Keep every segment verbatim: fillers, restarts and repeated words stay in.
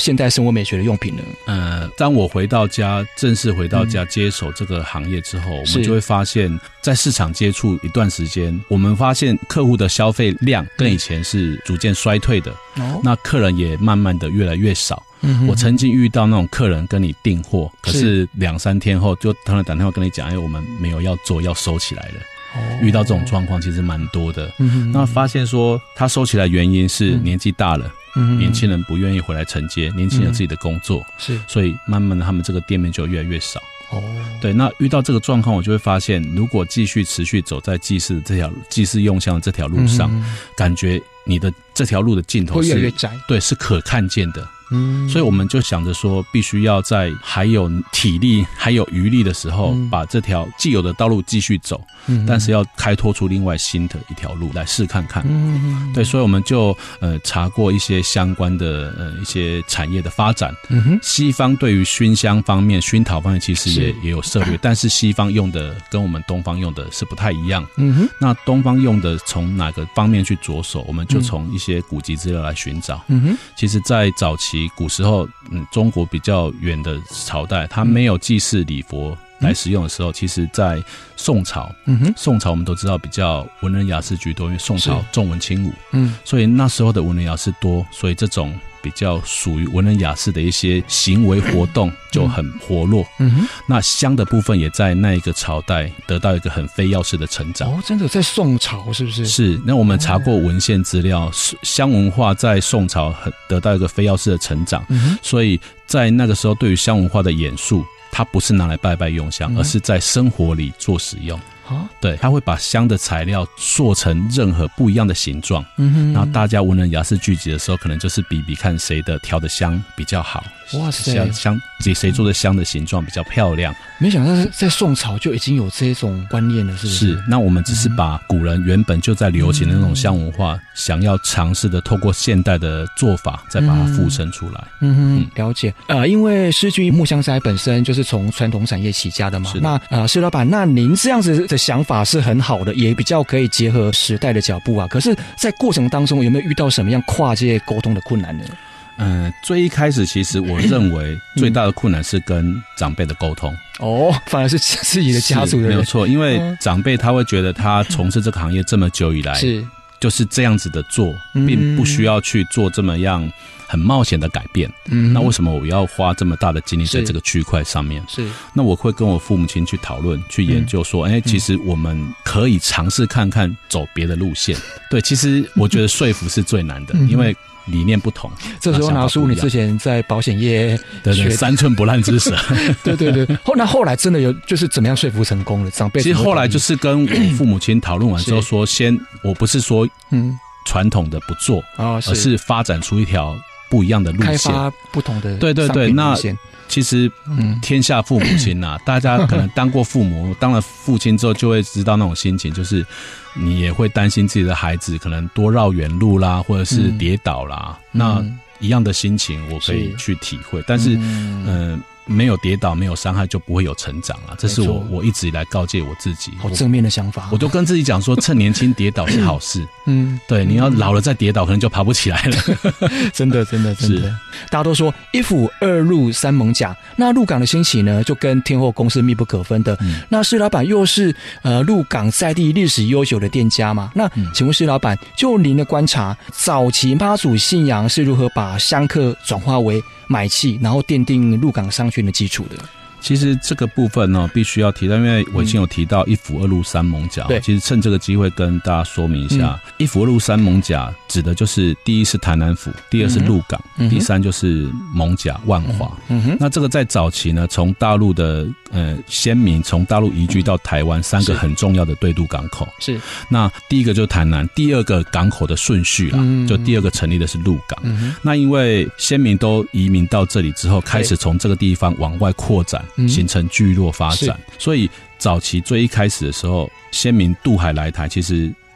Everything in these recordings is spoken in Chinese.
现代生活美学的用品呢？ 呃，当我回到家，正式回到家接手这个行业之后，嗯、我们就会发现，在市场接触一段时间，我们发现客户的消费量跟以前是逐渐衰退的，嗯、那客人也慢慢的越来越少。嗯、我曾经遇到那种客人跟你订货，可是两三天后就突然打电话跟你讲，哎，我们没有要做，要收起来了。哦、遇到这种状况其实蛮多的。嗯、那发现说他收起来原因是年纪大了。嗯、年轻人不愿意回来承接，年轻人有自己的工作，嗯、是，所以慢慢的他们这个店面就越来越少。哦，对，那遇到这个状况，我就会发现，如果继续持续走在祭祀这条祭祀用香的这条路上，嗯、感觉你的这条路的尽头是会越来越窄， 对，是可看见的。嗯，所以我们就想着说，必须要在还有体力还有余力的时候，嗯、把这条既有的道路继续走，嗯、但是要开拓出另外新的一条路来试看看。嗯，对，所以我们就呃查过一些相关的呃一些产业的发展。嗯哼，西方对于熏香方面、熏陶方面其实也也有涉猎，但是西方用的跟我们东方用的是不太一样。嗯哼，那东方用的从哪个方面去着手，我们就从一些古籍资料来寻找。嗯哼，其实在早期古时候，嗯，中国比较远的朝代，它没有祭祀礼佛来使用的时候，嗯、其实在宋朝，嗯哼，宋朝我们都知道比较文人雅士居多，因为宋朝重文轻武，嗯，所以那时候的文人雅士多，所以这种比较属于文人雅士的一些行为活动就很活络。嗯哼，那香的部分也在那一个朝代得到一个很非要式的成长。 哦，真的在宋朝是不是？ 是，那我们查过文献资料，哦、香文化在宋朝很得到一个非要式的成长，嗯、所以在那个时候对于香文化的演述，它不是拿来拜拜用香，嗯、而是在生活里做使用。哦、对，他会把香的材料塑成任何不一样的形状，嗯哼，然后大家文人雅士聚集的时候，可能就是比比看谁的调的香比较好。哇塞，香香谁做的香的形状比较漂亮。 没想到在宋朝就已经有这种观念了，是不是？ 是，那我们只是把古人原本就在流行的那种香文化，嗯、想要尝试的透过现代的做法，再把它附身出来。 嗯哼，嗯了解。呃，因为诗居木香斋本身就是从传统产业起家的嘛，那呃，施老板，那您这样子的想法是很好的，也比较可以结合时代的脚步啊。可是，在过程当中有没有遇到什么样跨界沟通的困难呢？ 嗯，最一开始其实我认为最大的困难是跟长辈的沟通。 哦，反而是自己的家族的人， 没有错，因为长辈他会觉得他从事这个行业这么久以来，是就是这样子的做，并不需要去做这么样很冒险的改变。嗯，那为什么我要花这么大的精力在这个区块上面？是，那我会跟我父母亲去讨论、去研究说，哎、嗯，其实我们可以尝试看看走别的路线。对，其实我觉得说服是最难的，嗯、因为理念不同。 这时候拿出你之前在保险业对对三寸不烂之舌。 对对对，后那后来真的有就是怎么样说服成功了？长辈其实后来就是跟我父母亲讨论完之后说，先我不是说嗯传统的不做，哦、而是发展出一条不一样的路线， 开发不同的对对对那。其实，嗯，天下父母亲呐、啊，大家可能当过父母，当了父亲之后，就会知道那种心情，就是你也会担心自己的孩子可能多绕远路啦，或者是跌倒啦。嗯、那一样的心情，我可以去体会。但是，嗯。呃没有跌倒，没有伤害，就不会有成长了。这是我我一直以来告诫我自己。 好正面的想法。 我就跟自己讲说，趁年轻跌倒是好事。嗯，对，你要老了再跌倒，可能就爬不起来了。 真的，真的，真的。大家都说一府二鹿三艋甲，那鹿港的兴起呢，就跟天后宫是密不可分的。嗯、那施老板又是呃鹿港在地历史悠久的店家嘛？那请问施老板，就您的观察，早期妈祖信仰是如何把香客转化为买气，然后奠定鹿港商圈的基础的？ 其实这个部分呢，必须要提到，因为我已经有提到一府二鹿三艋甲。其实趁这个机会跟大家说明一下，嗯、一府二鹿三艋甲指的就是第一是台南府，第二是鹿港，嗯、第三就是艋甲万华。嗯嗯、那这个在早期呢，从大陆的呃先民从大陆移居到台湾，三个很重要的对渡港口。是。那第一个就是台南，第二个港口的顺序啦，嗯、就第二个成立的是鹿港。嗯、那因为先民都移民到这里之后，开始从这个地方往外扩展。形成聚落发展，所以早期最一开始的时候，先民渡海来台，其实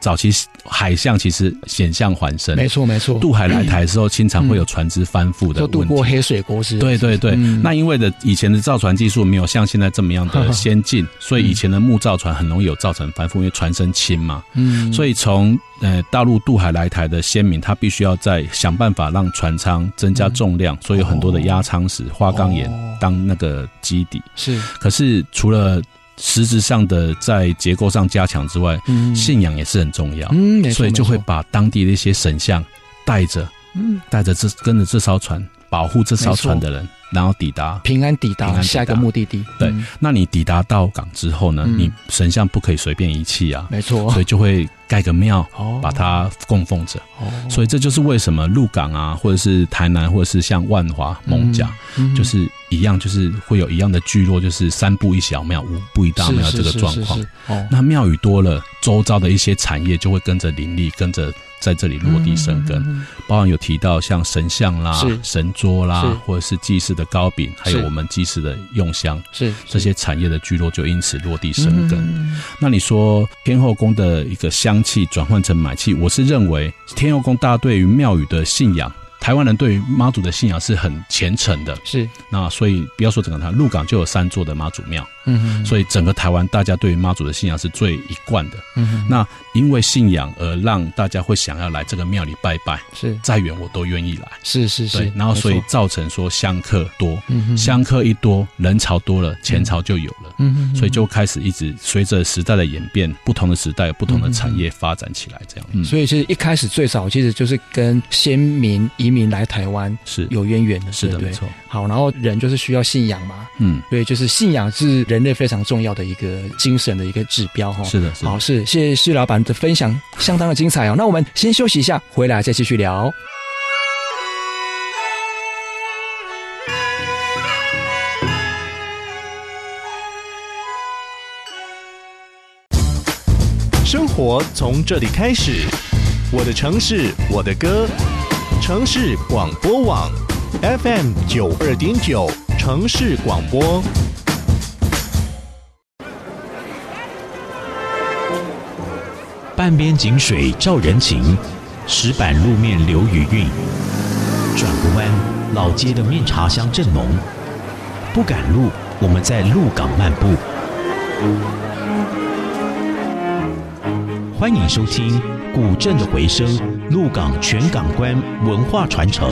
早期海象其实险象环生， 没错没错。 渡海来台的时候，经常会有船只翻覆的问题， 就渡过黑水沟是。 对对对、嗯，那因为的以前的造船技术没有像现在这么样的先进，呵呵，所以以前的木造船很容易有造成翻覆，因为船身轻嘛。嗯，所以从呃大陆渡海来台的先民，他必须要在想办法让船舱增加重量，嗯、所以有很多的压舱石、花岗岩当那个基底。是，可是除了实质上的在结构上加强之外，嗯、信仰也是很重要，嗯、所以就会把当地的一些神像带着，嗯，带着这跟着这艘船，保护这艘船的人，然后抵达平安抵达下一个目的地。 对、嗯，那你抵达到港之后呢，嗯、你神像不可以随便遗弃啊， 没错， 所以就会盖个庙，哦、把它供奉着。哦，所以这就是为什么鹿港啊，或者是台南，或者是像万华、艋舺，嗯，就是一样，就是会有一样的聚落，就是三步一小庙，五步一大庙这个状况。哦，那庙宇多了，周遭的一些产业就会跟着林立，跟着在这里落地生根。嗯嗯嗯，包含有提到像神像啦、神桌啦，或者是祭祀的糕饼，还有我们祭祀的用香，是这些产业的聚落就因此落地生根。嗯，那你说天后宫的一个香气转换成买气，我是认为天后宫大家对于庙宇的信仰，台湾人对于妈祖的信仰是很虔诚的，是那所以不要说整个台湾，鹿港就有三座的妈祖庙，嗯，所以整个台湾大家对于妈祖的信仰是最一贯的，嗯，那因为信仰而让大家会想要来这个庙里拜拜，是再远我都愿意来，是是是，对，然后所以造成说香客多，嗯，香客一多，人潮多了，钱潮就有了，嗯，所以就开始一直随着时代的演变，不同的时代有不同的产业发展起来，这样，嗯， 所以其实一开始最早其实就是跟先民移民来台湾是有渊源的， 是的， 对， 没错。 好，然后人就是需要信仰嘛，嗯，对，就是信仰是人类非常重要的一个精神的一个指标哈。是的，是的。好，是谢谢施老板的分享，相当的精彩哦。那我们先休息一下，回来再继续聊。 生活从这里开始，我的城市，我的歌。城市广播网 F M 九二点九，城市广播。 半边井水照人情，石板路面留余韵。转个弯，老街的面茶香正浓。不赶路，我们在鹿港漫步。欢迎收听古镇的回声，鹿港全港观文化传承。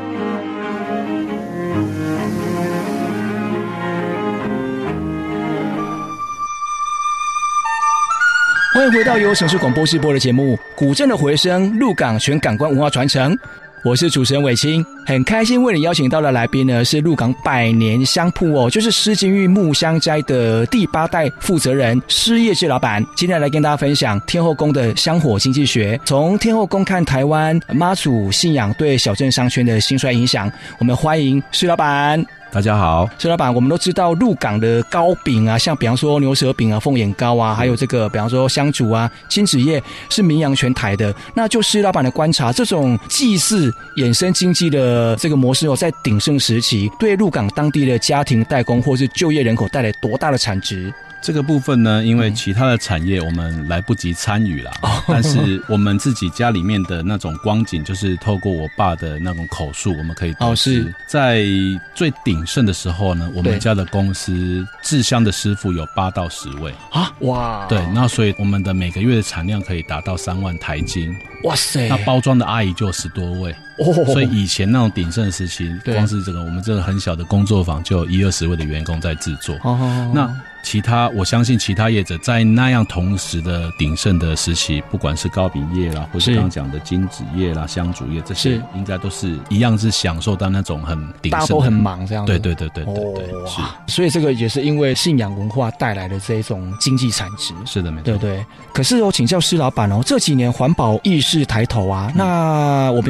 欢迎回到由城市广播直播的节目《古镇的回声》，鹿港全港观文化传承。我是主持人伟清，很开心为你邀请到的来宾呢是鹿港百年香铺哦，就是施金玉木香斋的第八代负责人施业志老板，今天来跟大家分享天后宫的香火经济学，从天后宫看台湾妈祖信仰对小镇商圈的兴衰影响。我们欢迎施老板。 大家好， 施老板，我们都知道鹿港的糕饼啊，像比方说牛舌饼啊、凤眼糕啊，还有这个比方说香烛啊、金纸叶是名扬全台的。那就施老板的观察，这种祭祀衍生经济的这个模式哦，在鼎盛时期对鹿港当地的家庭代工或是就业人口带来多大的产值？ 这个部分呢，因为其他的产业我们来不及参与啦、嗯、但是我们自己家里面的那种光景，就是透过我爸的那种口述，我们可以得知、哦、在最鼎盛的时候呢，我们家的公司制香的师傅有八到十位啊，哇，对，那所以我们的每个月的产量可以达到三万台斤，哇塞，那包装的阿姨就有十多位。哦、所以以前那种鼎盛时期，光是这个我们这个很小的工作坊就有一二十位的员工在制作。哦，那其他我相信其他业者在那样同时的鼎盛的时期，不管是糕饼业啦，或是刚刚讲的金纸业啦、香烛业，这些应该都是一样是享受到那种很鼎盛的，大家都很忙这样子。 对对对对对对，哦、是。 所以这个也是因为信仰文化带来的这种经济产值。 是的，没错。 对对。可是我请教施老板哦，这几年环保意识抬头啊，嗯、那我们有看到很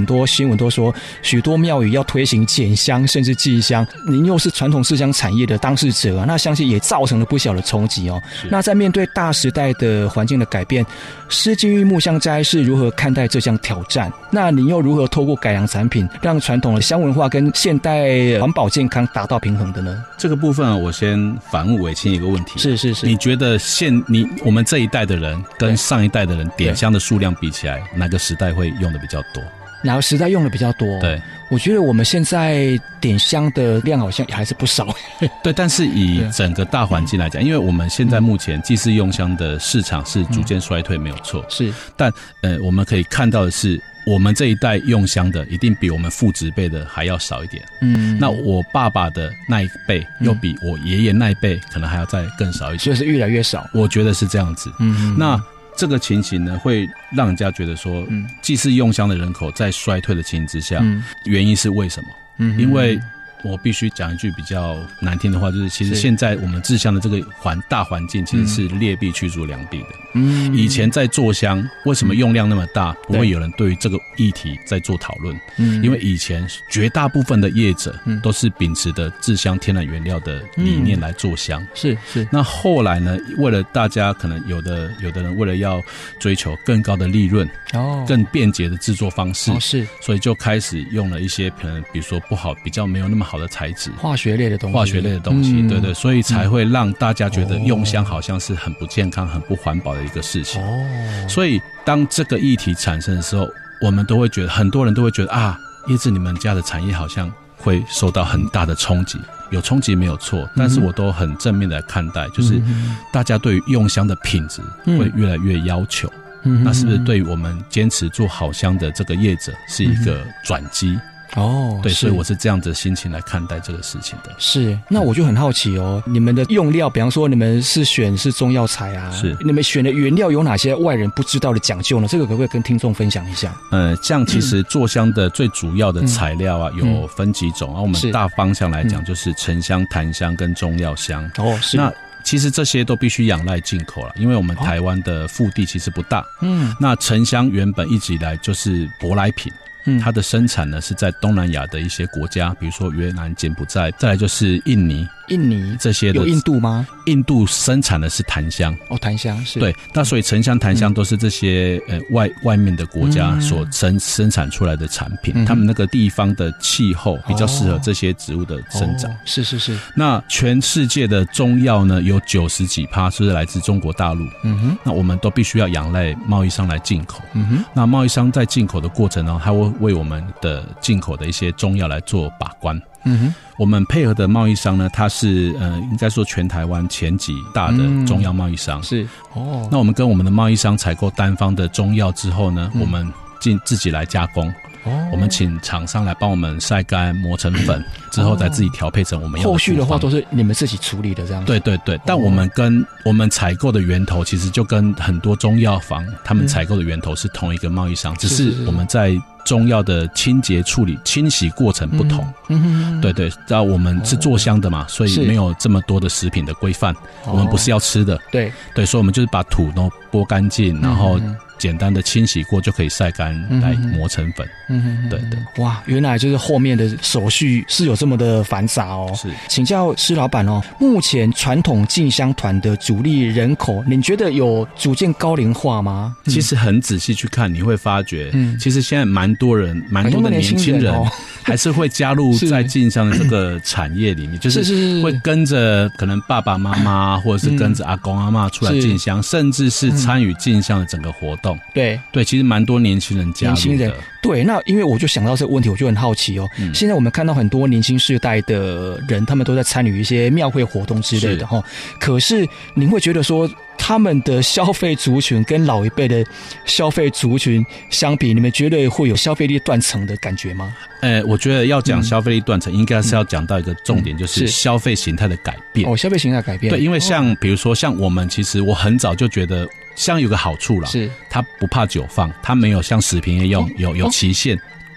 多新闻都说，许多庙宇要推行减香甚至祭香，您又是传统制香产业的当事者啊，那相信也造成了不小的冲击哦。那在面对大时代的环境的改变，施金玉木香斋是如何看待这项挑战？那您又如何透过改良产品，让传统的香文化跟现代环保健康达到平衡的呢？ 这个部分我先反问伟清一个问题： 是是是， 你觉得现你我们这一代的人跟上一代的人点香的数量比起来，哪个时代会用的比较多？ 哪个时代用的比较多？ 对， 我觉得我们现在点香的量好像还是不少。 对，但是以整个大环境来讲，因为我们现在目前祭祀用香的市场是逐渐衰退，没有错。是，但呃，我们可以看到的是，我们这一代用香的一定比我们父执辈的还要少一点。嗯，那我爸爸的那一辈又比我爷爷那一辈可能还要再更少一点， 就是越来越少。 我觉得是这样子。嗯，那这个情形呢，会让人家觉得说，祭祀用香的人口在衰退的情形之下，嗯、原因是为什么？嗯，因为我必须讲一句比较难听的话，就是其实现在我们制香的这个环大环境其实是劣币驱逐良币的。嗯，以前在做香，为什么用量那么大，不会有人对于这个议题在做讨论？嗯，因为以前绝大部分的业者都是秉持的制香天然原料的理念来做香。嗯、是是。那后来呢，为了大家可能有的有的人为了要追求更高的利润，哦，更便捷的制作方式，哦、是，所以就开始用了一些可能比如说不好、比较没有那么好的材质， 化学类的东西， 化学类的东西，嗯、对对，所以才会让大家觉得用香好像是很不健康、很不环保的一个事情。哦，所以当这个议题产生的时候，我们都会觉得，很多人都会觉得啊，叶子你们家的产业好像会受到很大的冲击。有冲击没有错，但是我都很正面的来看待，就是大家对于用香的品质会越来越要求。嗯，那是不是对于我们坚持做好香的这个业者是一个转机？哦，对，所以我是这样子的心情来看待这个事情的。 是，那我就很好奇哦，你们的用料，比方说你们是选是中药材啊，是你们选的原料有哪些外人不知道的讲究呢？这个可不可以跟听众分享一下？ 呃，像其实做香的最主要的材料啊，嗯、有分几种啊。我们大方向来讲，就是沉香、檀香跟中药香。哦，是。那其实这些都必须仰赖进口了，因为我们台湾的腹地其实不大。嗯，那沉香原本一直以来就是舶来品。它的生产呢是在东南亚的一些国家，比如说越南、柬埔寨，再来就是印尼。 印尼这些的有印度吗？ 印度生产的是檀香。 哦，檀香是。 对，那所以沉香、檀香都是这些、嗯、呃外外面的国家所生生产出来的产品，嗯、他们那个地方的气候比较适合这些植物的生长。哦、是是是。那全世界的中药呢，有九十几趴是来自中国大陆。嗯哼。那我们都必须要仰赖贸易商来进口。嗯哼。那贸易商在进口的过程呢，他会为我们的进口的一些中药来做把关。嗯哼，我们配合的贸易商呢，它是呃，应该说全台湾前几大的中药贸易商。嗯、是哦，那我们跟我们的贸易商采购单方的中药之后呢，嗯、我们进自己来加工。哦，我们请厂商来帮我们晒干、磨成粉，之后再自己调配成我们要的。 后续的话都是你们自己处理的这样子。 对对对，但我们跟我们采购的源头其实就跟很多中药房他们采购的源头是同一个贸易商，嗯、只是我们在中药的清洁处理、清洗过程不同。嗯嗯，对对，那我们是做香的嘛，所以没有这么多的食品的规范，我们不是要吃的。对对，所以我们就是把土都剥干净，然后简单的清洗过就可以晒干来磨成粉。嗯嗯，对对。 哇，原来就是后面的手续是有这么的繁杂哦。是，请教施老板哦，目前传统进香团的主力人口，你觉得有逐渐高龄化吗？ 嗯、其实很仔细去看，你会发觉，嗯，其实现在蛮多人，蛮多的年轻人还是会加入在进香的这个产业里面，就是会跟着可能爸爸妈妈或者是跟着阿公阿嬷出来进香，甚至是参与进香的整个活动。对对，其实蛮多年轻人加入的。 对，那因为我就想到这个问题，我就很好奇哦。嗯、现在我们看到很多年轻世代的人，他们都在参与一些庙会活动之类的哈。可是您会觉得说，他们的消费族群跟老一辈的消费族群相比，你们觉得会有消费力断层的感觉吗？ 呃，我觉得要讲消费力断层，应该是要讲到一个重点，就是消费形态的改变。 哦，消费形态改变。 对，因为像比如说像我们，其实我很早就觉得香有个好处啦，是它不怕久放，它没有像食品业用有有期限。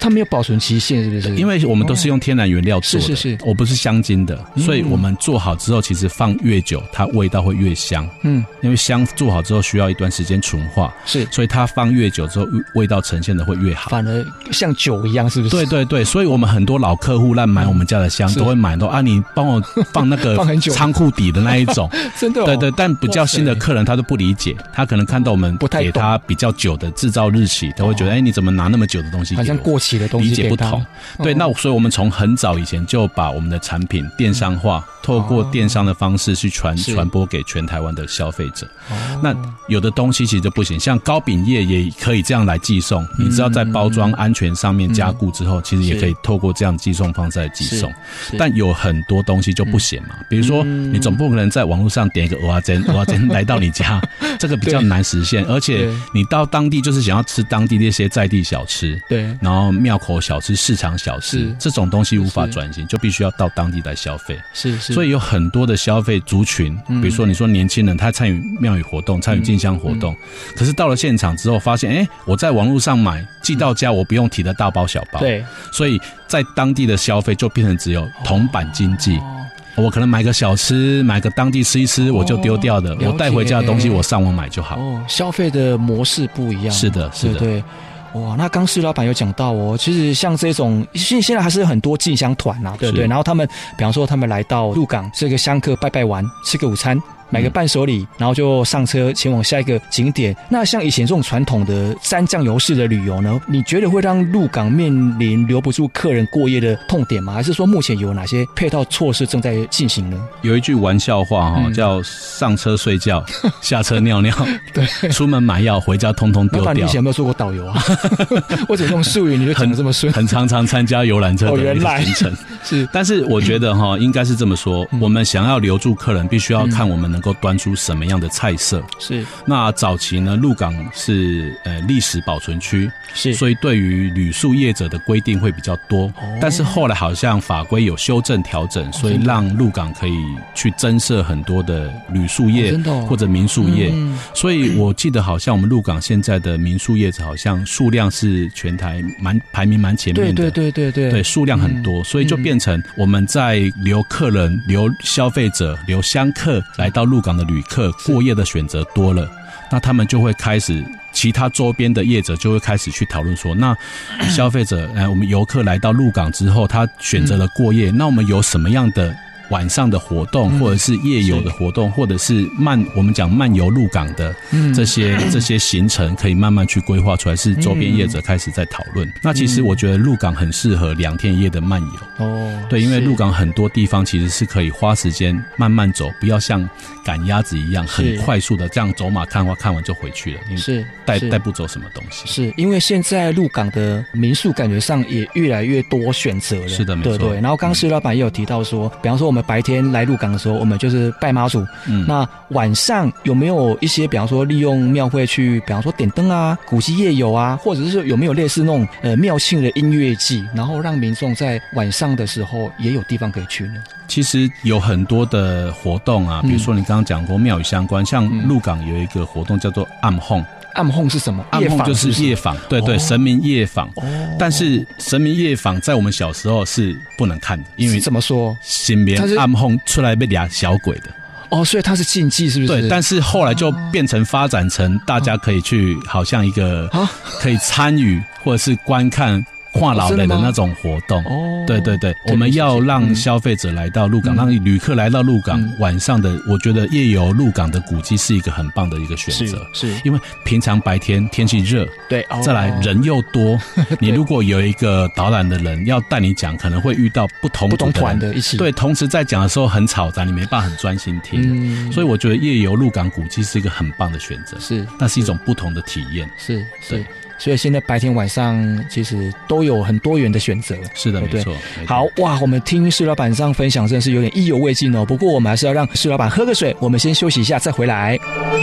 它没有保存期限，是不是？ 因为我们都是用天然原料做的， 是是是， 我不是香精的，所以我们做好之后，其实放越久，它味道会越香。嗯，因为香做好之后需要一段时间纯化，是，所以它放越久之后，味道呈现的会越好， 反而像酒一样，是不是？ 对对对，所以我们很多老客户来买我们家的香，都会买到啊，你帮我放那个仓库底的那一种， 真的、哦， 对对，但比较新的客人他都不理解，他可能看到我们给他比较久的制造日期，他会觉得，哎、欸，你怎么拿那么久的东西给我？ 好像过期的东西， 理解不同。对，那所以我们从很早以前就把我们的产品电商化，透过电商的方式去传传播给全台湾的消费者。那有的东西其实就不行，像糕饼叶也可以这样来寄送，你知道在包装安全上面加固之后，其实也可以透过这样寄送方式来寄送。但有很多东西就不行嘛，比如说你总不可能在网络上点一个蚵仔煎，蚵仔煎来到你家，这个比较难实现，而且你到当地就是想要吃当地的一些在地小吃，对，然后庙口小吃、市场小吃这种东西无法转型，就必须要到当地来消费。是是，所以有很多的消费族群，比如说你说年轻人他参与庙宇活动、参与进香活动，可是到了现场之后发现，哎，我在网络上买寄到家，我不用提的大包小包，对，所以在当地的消费就变成只有铜板经济。我可能买个小吃，买个当地吃一吃，我就丢掉的。我带回家的东西，我上网买就好。 哦，消费的模式不一样。 是的，是的， 对对。哇，那刚施老板有讲到哦，其实像这种现现在还是有很多进香团啊，对不对？然后他们，比方说他们来到鹿港这个香客拜拜完，吃个午餐。买个伴手礼，然后就上车前往下一个景点。那像以前这种传统的山酱油式的旅游呢，你觉得会让鹿港面临留不住客人过夜的痛点吗？还是说目前有哪些配套措施正在进行呢？ 有一句玩笑话哈、哦嗯，叫上车睡觉，下车尿尿，对，出门买药，回家通通丢掉。 那你以前有没有做过导游啊？或者用术语你就讲得这么顺？ 很常常参加游览车的一个行程、哦、是，但是我觉得哈、哦，应该是这么说、嗯，我们想要留住客人，必须要看我们能够端出什么样的菜色。是，那早期呢，鹿港是呃历史保存区，是，所以对于旅宿业者的规定会比较多、哦、但是后来好像法规有修正调整，所以让鹿港可以去增设很多的旅宿业、哦哦、或者民宿业、嗯、所以我记得好像我们鹿港现在的民宿业者好像数量是全台蛮排名蛮前面的， 对对对对对， 对，数量很多、嗯、所以就变成我们在留客人、留消费者、留香客来到鹿港的旅客过夜的选择多了，那他们就会开始，其他周边的业者就会开始去讨论说，那消费者，呃，我们游客来到鹿港之后，他选择了过夜，那我们有什么样的晚上的活动，或者是夜游的活动，或者是漫我们讲漫游鹿港的这些、嗯、这些行程，可以慢慢去规划出来，是周边业者开始在讨论、嗯。那其实我觉得鹿港很适合两天一夜的漫游哦，对，因为鹿港很多地方其实是可以花时间慢慢走，不要像赶鸭子一样很快速的这样走马看花，看完就回去了，因为带带不走什么东西。 是因为现在鹿港的民宿感觉上也越来越多选择了，是的，没错。对对。然后刚刚施老板也有提到说，比方说我们白天来鹿港的时候，我们就是拜妈祖。嗯，那晚上有没有一些，比方说利用庙会去，比方说点灯啊、古迹夜游啊，或者是有没有类似那种呃庙庆的音乐季，然后让民众在晚上的时候也有地方可以去呢？ 其实有很多的活动啊，比如说你刚刚讲过庙宇相关，像鹿港有一个活动叫做暗烘。 暗烘是什么？ 暗烘就是夜访，对对，神明夜访。哦，但是神明夜访在我们小时候是不能看的，因为怎么说？ 新面暗烘出来被俩小鬼的。 哦，所以它是禁忌，是不是？ 对，但是后来就变成发展成大家可以去，好像一个可以参与或者是观看。跨老人的那种活动，哦，对对对，我们要让消费者来到鹿港，嗯、让旅客来到鹿港，嗯、晚上的，我觉得夜游鹿港的古迹是一个很棒的一个选择，是，是因为平常白天天气热，对，哦、再来人又多，你如果有一个导览的人要带你讲，可能会遇到不同不同团的一起， 对，同时在讲的时候很嘈杂，你没办法很专心听，嗯，所以我觉得夜游鹿港古迹是一个很棒的选择，是，那是一种不同的体验， 是，是。所以现在白天晚上其实都有很多元的选择， 是的，对对没错。 好哇，我们听施老板这样分享，真的是有点意犹未尽哦。不过我们还是要让施老板喝个水，我们先休息一下，再回来。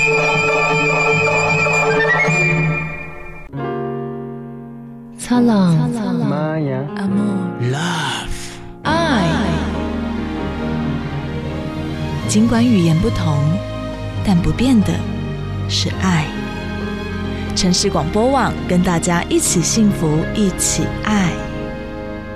擦浪，妈呀 ，Amor Love 爱。尽管语言不同，但不变的是爱。 城市广播网，跟大家一起幸福，一起爱。